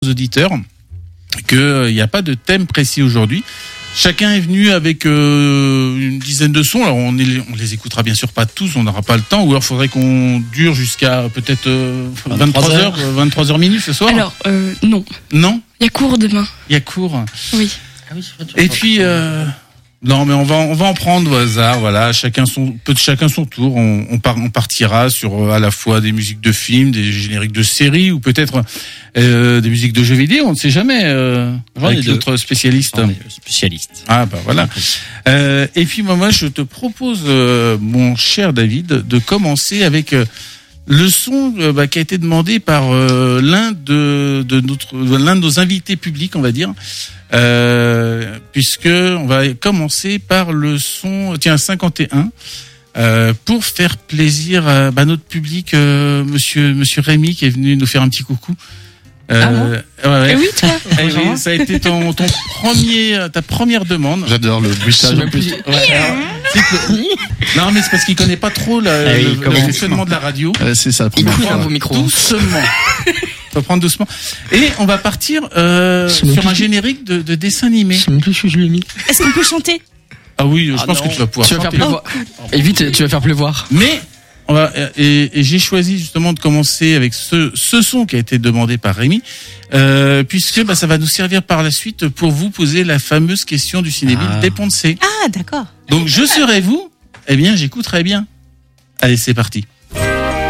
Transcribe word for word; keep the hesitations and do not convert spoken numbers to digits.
auditeurs qu'il n'y a pas de thème précis aujourd'hui. Chacun est venu avec euh, une dizaine de sons. Alors on, est, on les écoutera bien sûr pas tous, on n'aura pas le temps. Ou alors faudrait qu'on dure jusqu'à peut-être euh, vingt-trois heures, vingt-trois heures minutes ce soir. Alors euh, non. Non. Il y a cours demain. Il y a cours. Oui. Ah oui, c'est vrai, Et puis euh, non, mais on va on va en prendre au hasard. Voilà, chacun son peut chacun son tour. On on, part, on partira sur euh, à la fois des musiques de films, des génériques de séries, ou peut-être euh, des musiques de jeux vidéo. On ne sait jamais. Euh, avec d'autres spécialistes. Spécialiste. Ah bah voilà. Euh, et puis moi, moi je te propose, euh, mon cher David, de commencer avec euh, le son euh, bah, qui a été demandé par euh, l'un de, de notre l'un de nos invités publics, on va dire. Euh, puisque on va commencer par le son, tiens, cinquante et un, euh, pour faire plaisir à bah, notre public, euh, monsieur monsieur Rémi qui est venu nous faire un petit coucou. Euh, ah bon ouais, ouais. Et oui, toi. Eh oui, ça a été ton, ton premier, ta première demande. J'adore le bruitage en plus. Ouais, alors, que... Non, mais c'est parce qu'il connaît pas trop la, ah oui, le, le fonctionnement de la radio. Euh, c'est ça. Il couvre vos micros. Doucement. Faut prendre doucement. Et on va partir euh, sur un générique de, de dessin animé. Est-ce qu'on peut chanter? Ah oui, je ah pense non. que tu vas pouvoir tu vas chanter. faire pleuvoir. Et vite, tu vas faire pleuvoir. Mais on va, et, et j'ai choisi justement de commencer avec ce, ce son qui a été demandé par Rémi, euh, puisque bah, ça va nous servir par la suite pour vous poser la fameuse question du Cinéville Ah. des Ponts-de-Cé. Ah, d'accord. Donc je serai vous, eh bien j'écouterai bien. Allez, c'est parti.